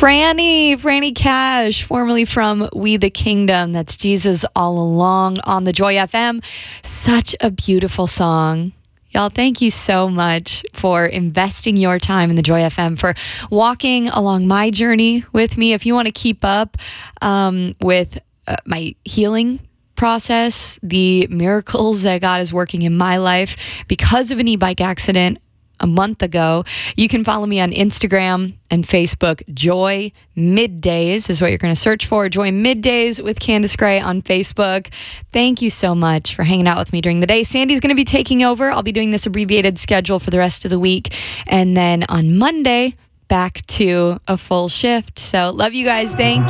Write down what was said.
Franny Cash, formerly from We the Kingdom. That's Jesus All Along on the Joy FM. Such a beautiful song. Y'all, thank you so much for investing your time in the Joy FM, for walking along my journey with me. If you want to keep up with my healing process, the miracles that God is working in my life because of an e-bike accident a month ago, you can follow me on Instagram and Facebook. Joy Middays is what you're going to search for. Joy Middays with Candace Gray on Facebook. Thank you so much for hanging out with me during the day. Sandy's going to be taking over. I'll be doing this abbreviated schedule for the rest of the week. And then on Monday, back to a full shift. So love you guys. Thank you.